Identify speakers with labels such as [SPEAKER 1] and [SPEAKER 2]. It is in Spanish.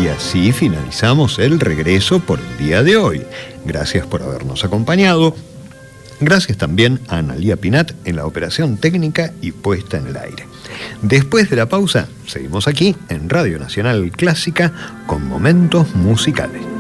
[SPEAKER 1] Y así finalizamos el regreso por el día de hoy. Gracias por habernos acompañado. Gracias también a Analía Pinat en la operación técnica y puesta en el aire. Después de la pausa, seguimos aquí en Radio Nacional Clásica con momentos musicales.